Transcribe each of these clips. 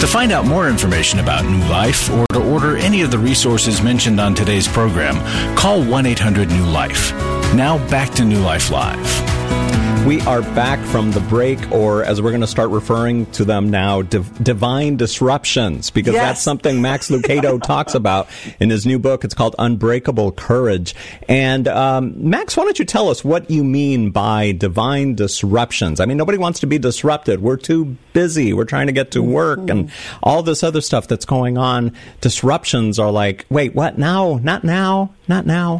To find out more information about New Life or to order any of the resources mentioned on today's program, call 1-800-NEW-LIFE. Now back to New Life Live. We are back from the break, or as we're going to start referring to them now, divine disruptions, because that's something Max Lucado talks about in his new book. It's called Unbreakable Courage. And Max, why don't you tell us what you mean by divine disruptions? I mean, nobody wants to be disrupted. We're too busy. We're trying to get to work and all this other stuff that's going on. Disruptions are like, wait, what? Now? Not now? Not now?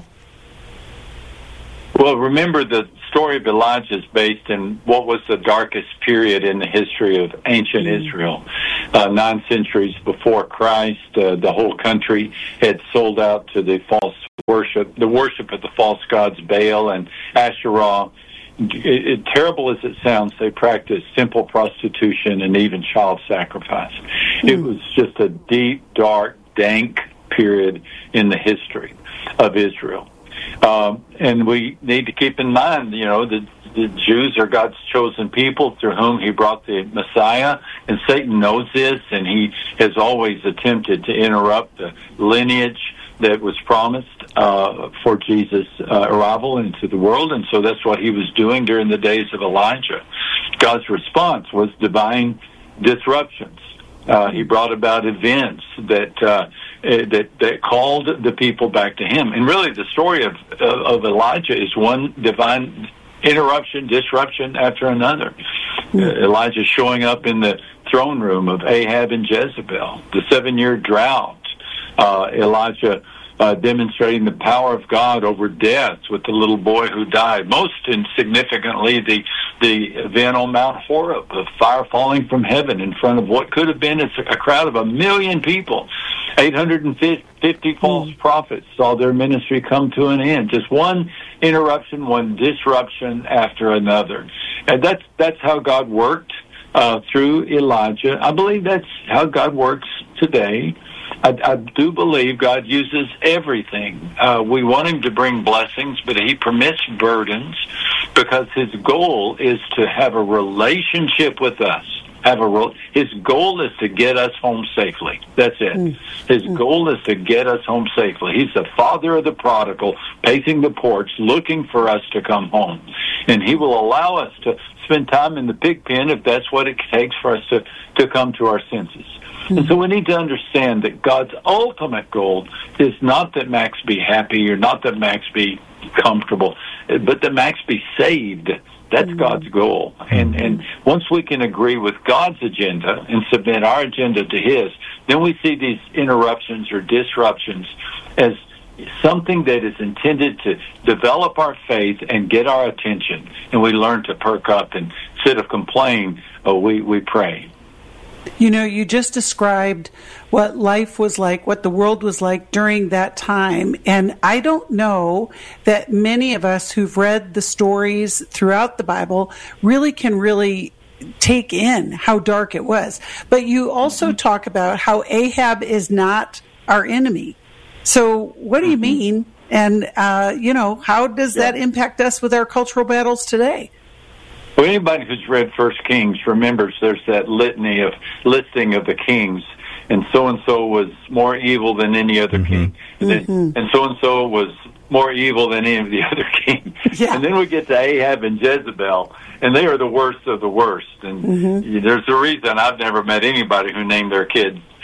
Well, remember the story of Elijah is based in what was the darkest period in the history of ancient Israel. 9 centuries before Christ, the whole country had sold out to the false worship, the worship of the false gods Baal and Asherah. Terrible as it sounds, they practiced simple prostitution and even child sacrifice. It was just a deep, dark, dank period in the history of Israel. And we need to keep in mind, the Jews are God's chosen people through whom he brought the Messiah, and Satan knows this, and he has always attempted to interrupt the lineage that was promised for Jesus' arrival into the world, and so that's what he was doing during the days of Elijah. God's response was divine disruptions. He brought about events that called the people back to him. And really, the story of Elijah is one divine interruption, disruption after another. Elijah showing up in the throne room of Ahab and Jezebel, the 7-year drought. Elijah demonstrating the power of God over death with the little boy who died. Most insignificantly, the event on Mount Horeb of fire falling from heaven in front of what could have been a crowd of 1 million people. 850 false prophets saw their ministry come to an end. Just one interruption, one disruption after another. And that's how God worked through Elijah. I believe that's how God works today. I do believe God uses everything. We want him to bring blessings, but he permits burdens because his goal is to have a relationship with us. His goal is to get us home safely. That's it. His goal is to get us home safely. He's the father of the prodigal, pacing the porch, looking for us to come home. And he will allow us to spend time in the pig pen if that's what it takes for us to come to our senses. And so we need to understand that God's ultimate goal is not that Max be happy or not that Max be comfortable, but that Max be saved. That's God's goal. And once we can agree with God's agenda and submit our agenda to his, then we see these interruptions or disruptions as something that is intended to develop our faith and get our attention. And we learn to perk up, and instead of complain, we pray. You just described what life was like, what the world was like during that time. And I don't know that many of us who've read the stories throughout the Bible can really take in how dark it was. But you also talk about how Ahab is not our enemy. So what do you mean? And, how does that impact us with our cultural battles today? Well, anybody who's read First Kings remembers there's that listing of the kings, and so-and-so was more evil than any other king, and so-and-so was more evil than any of the other kings. And then we get to Ahab and Jezebel, and they are the worst of the worst. And there's a reason I've never met anybody who named their kid